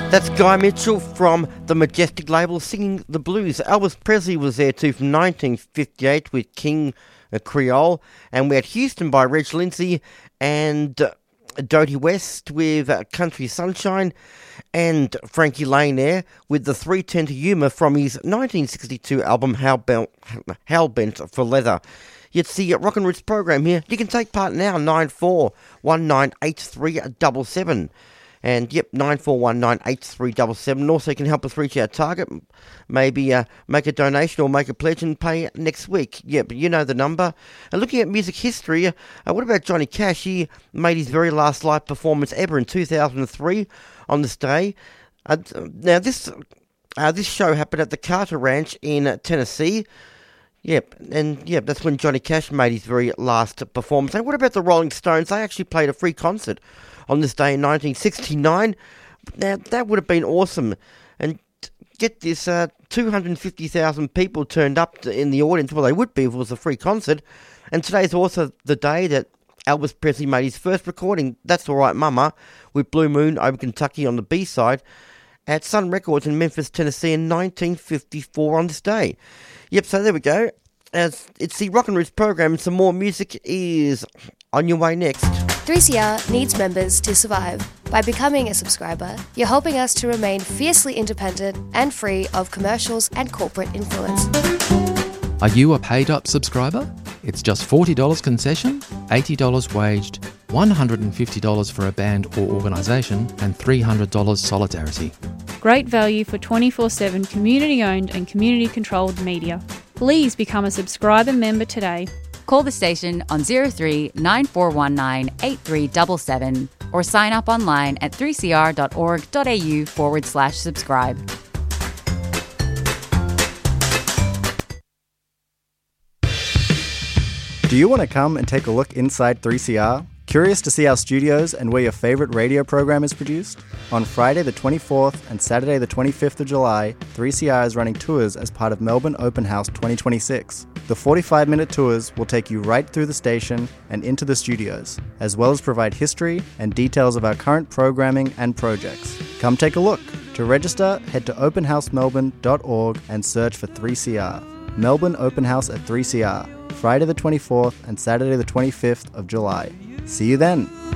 That's Guy Mitchell from the Majestic label singing the blues. Elvis Presley was there too from 1958 with King Creole. And we had Houston by Reg Lindsay and Dodie West with Country Sunshine. And Frankie Lane there with the 310 to Yuma from his 1962 album Hellbent for Leather. It's the Rock and Roots program here. You can take part now, 94198377. And yep, 94198377. Also, you can help us reach our target. Maybe make a donation or make a pledge and pay next week. Yep, you know the number. And looking at music history, what about Johnny Cash? He made his very last live performance ever in 2003 on this day. Now, this show happened at the Carter Ranch in Tennessee. Yep, and yep, that's when Johnny Cash made his very last performance. And what about the Rolling Stones? They actually played a free concert on this day in 1969. Now, that would have been awesome. And get this, 250,000 people turned up in the audience. Well, they would be if it was a free concert. And today's also the day that Elvis Presley made his first recording, That's All Right Mama, with Blue Moon over Kentucky on the B-side at Sun Records in Memphis, Tennessee in 1954 on this day. Yep, so there we go. As it's the Rock and Roots program, and some more music is on your way next. 3CR needs members to survive. By becoming a subscriber, you're helping us to remain fiercely independent and free of commercials and corporate influence. Are you a paid-up subscriber? It's just $40 concession, $80 waged, $150 for a band or organisation, and $300 solidarity. Great value for 24/7 community-owned and community-controlled media. Please become a subscriber member today. Call the station on 03 9419 8377 or sign up online at 3cr.org.au/subscribe. Do you want to come and take a look inside 3CR? Curious to see our studios and where your favourite radio program is produced? On Friday the 24th and Saturday the 25th of July, 3CR is running tours as part of Melbourne Open House 2026. The 45-minute tours will take you right through the station and into the studios, as well as provide history and details of our current programming and projects. Come take a look. To register, head to openhousemelbourne.org and search for 3CR. Melbourne Open House at 3CR, Friday the 24th and Saturday the 25th of July. See you then.